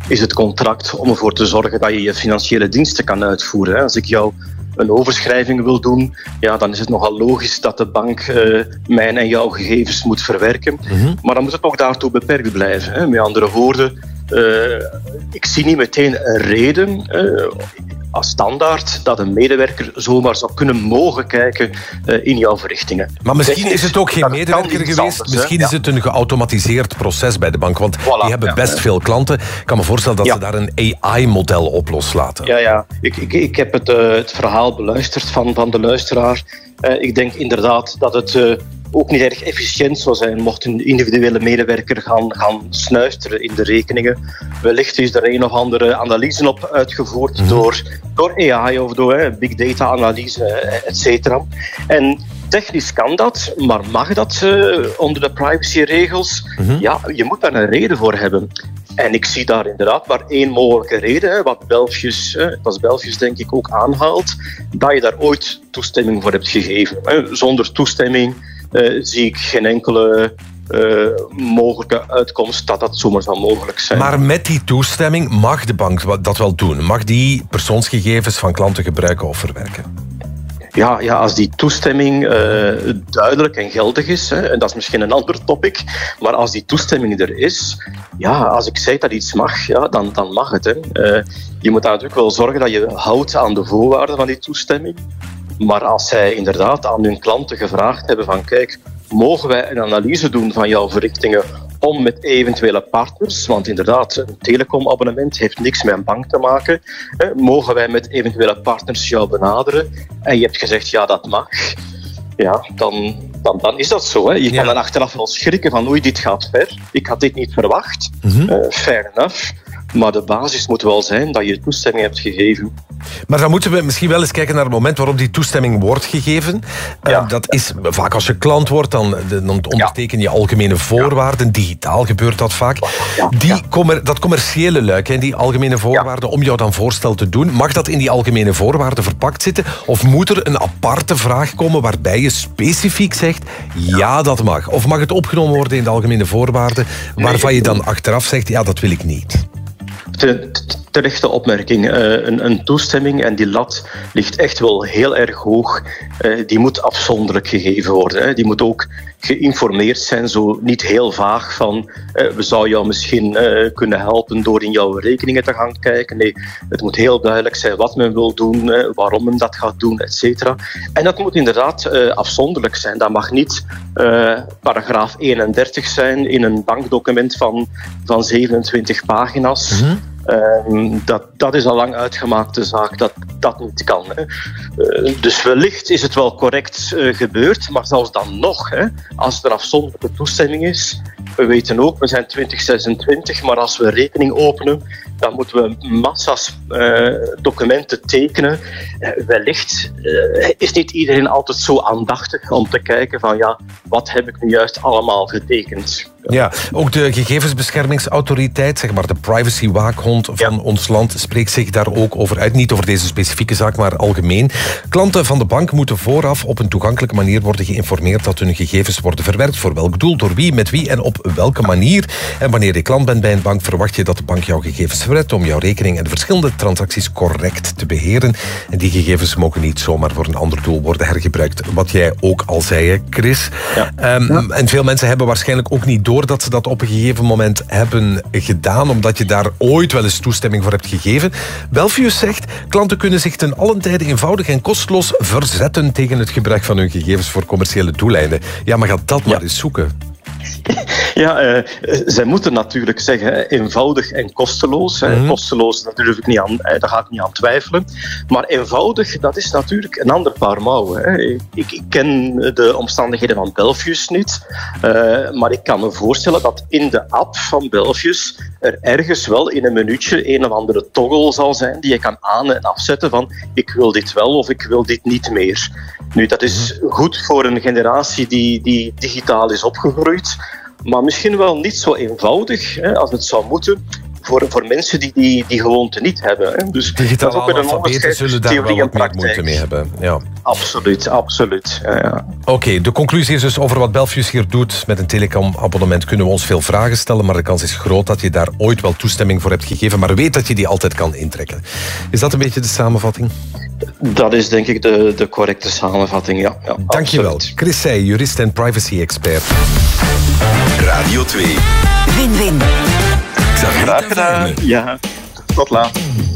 is het contract om ervoor te zorgen dat je je financiële diensten kan uitvoeren. Als ik jou een overschrijving wil doen, ja, dan is het nogal logisch dat de bank mijn en jouw gegevens moet verwerken. Maar dan moet het ook daartoe beperkt blijven. Met andere woorden, ik zie niet meteen een reden als standaard dat een medewerker zomaar zou kunnen mogen kijken in jouw verrichtingen. Maar misschien is het ook geen medewerker geweest. Misschien is het een geautomatiseerd proces bij de bank. Want die hebben best veel klanten. Ik kan me voorstellen dat ze daar een AI-model op loslaten. Ja. Ik heb het verhaal beluisterd van de luisteraar. Ik denk inderdaad dat het ook niet erg efficiënt zou zijn mocht een individuele medewerker gaan snuisteren in de rekeningen. Wellicht is er een of andere analyse op uitgevoerd door AI of door big data analyse, et cetera. En technisch kan dat, maar mag dat onder de privacyregels? Ja, je moet daar een reden voor hebben. En ik zie daar inderdaad maar één mogelijke reden, wat Belfius denk ik ook aanhaalt, dat je daar ooit toestemming voor hebt gegeven. Zonder toestemming zie ik geen enkele mogelijke uitkomst dat zomaar zou mogelijk zijn. Maar met die toestemming mag de bank dat wel doen? Mag die persoonsgegevens van klanten gebruiken of verwerken? Ja, als die toestemming duidelijk en geldig is, en dat is misschien een ander topic, maar als die toestemming er is, ja, als ik zeg dat iets mag, ja, dan mag het. Je moet natuurlijk wel zorgen dat je houdt aan de voorwaarden van die toestemming. Maar als zij inderdaad aan hun klanten gevraagd hebben van kijk, mogen wij een analyse doen van jouw verrichtingen om met eventuele partners, want inderdaad, een telecomabonnement heeft niks met een bank te maken, mogen wij met eventuele partners jou benaderen en je hebt gezegd ja, dat mag, ja, dan is dat zo. Je kan dan achteraf wel schrikken van oei, dit gaat ver, ik had dit niet verwacht, fair enough. Maar de basis moet wel zijn dat je toestemming hebt gegeven. Maar dan moeten we misschien wel eens kijken naar het moment waarop die toestemming wordt gegeven. Dat is vaak als je klant wordt, dan onderteken je algemene voorwaarden. Digitaal gebeurt dat vaak. Dat commerciële luik, die algemene voorwaarden, om jou dan voorstel te doen, mag dat in die algemene voorwaarden verpakt zitten? Of moet er een aparte vraag komen waarbij je specifiek zegt, ja, dat mag? Of mag het opgenomen worden in de algemene voorwaarden, waarvan je dan achteraf zegt, ja, dat wil ik niet? Terechte opmerking. Een toestemming, en die lat ligt echt wel heel erg hoog. Die moet afzonderlijk gegeven worden. Die moet ook geïnformeerd zijn, zo niet heel vaag van we zouden jou misschien kunnen helpen door in jouw rekeningen te gaan kijken. Nee, het moet heel duidelijk zijn wat men wil doen, waarom men dat gaat doen, et cetera. En dat moet inderdaad afzonderlijk zijn. Dat mag niet paragraaf 31 zijn in een bankdocument van 27 pagina's. Dat is al lang uitgemaakte zaak dat niet kan. Dus wellicht is het wel correct gebeurd, maar zelfs dan nog, als er een afzonderlijke toestemming is, we weten ook, we zijn 2026, maar als we rekening openen, dan moeten we massa's documenten tekenen. Wellicht is niet iedereen altijd zo aandachtig om te kijken van ja, wat heb ik nu juist allemaal getekend? Ja, ook de gegevensbeschermingsautoriteit, zeg maar de privacywaakhond van ons land, spreekt zich daar ook over uit. Niet over deze specifieke zaak, maar algemeen. Klanten van de bank moeten vooraf op een toegankelijke manier worden geïnformeerd dat hun gegevens worden verwerkt. Voor welk doel, door wie, met wie en op welke manier. En wanneer je klant bent bij een bank, verwacht je dat de bank jouw gegevens verwerkt om jouw rekening en de verschillende transacties correct te beheren. En die gegevens mogen niet zomaar voor een ander doel worden hergebruikt. Wat jij ook al zei, Chris. En veel mensen hebben waarschijnlijk ook niet door dat ze dat op een gegeven moment hebben gedaan, omdat je daar ooit wel eens toestemming voor hebt gegeven. Belfius zegt, klanten kunnen zich ten allen tijde eenvoudig en kosteloos verzetten tegen het gebruik van hun gegevens voor commerciële doeleinden. Ja, maar ga dat maar eens zoeken. Ja, zij moeten natuurlijk zeggen eenvoudig en kosteloos. Kosteloos, daar durf ik niet aan, daar ga ik niet aan twijfelen. Maar eenvoudig, dat is natuurlijk een ander paar mouwen. Ik ken de omstandigheden van Belfius niet, maar ik kan me voorstellen dat in de app van Belfius er ergens wel in een minuutje een of andere toggle zal zijn die je kan aan- en afzetten van ik wil dit wel of ik wil dit niet meer. Nu, dat is goed voor een generatie die digitaal is opgegroeid, maar misschien wel niet zo eenvoudig als het zou moeten voor mensen die gewoonte niet hebben. Hè. Dus digitale analfabeten zullen daar wel wat meer moeite mee hebben. Ja. Absoluut. Ja. Oké, de conclusie is dus over wat Belfius hier doet. Met een telecomabonnement kunnen we ons veel vragen stellen, maar de kans is groot dat je daar ooit wel toestemming voor hebt gegeven, maar weet dat je die altijd kan intrekken. Is dat een beetje de samenvatting? Dat is denk ik de correcte samenvatting, ja. Dankjewel. Chris Seij, jurist en privacy-expert. Radio 2. Win-win. Graag gedaan. Ja, tot later.